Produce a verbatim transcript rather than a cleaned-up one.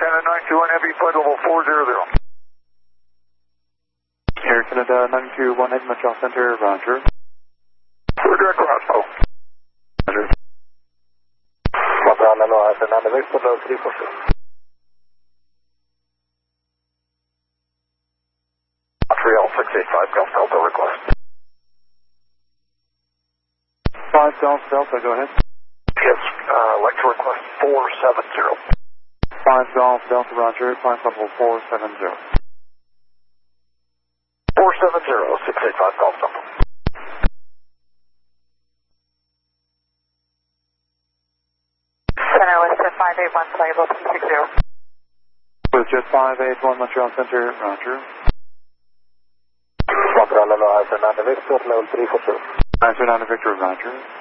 Canada nine two one Heavy, flight level four zero zero. Air Canada nine two one Heavy, Montreal Center, roger. We're direct route, go. Roger. Montreal Nano has an Nano Victor, level three four two. Montreal six eight five, Golf Delta request. five Golf Delta, go ahead. Yes, uh, like to request four seven zero. five Golf Delta, roger. five level four seven zero. four seven zero, six eight five Golf Delta. Center Western five eight one, flight level two six zero. With jet five eight one, Montreal Center, roger. Montreal Nano has an Nano Victor, level three four two. nine two nine Victor, roger.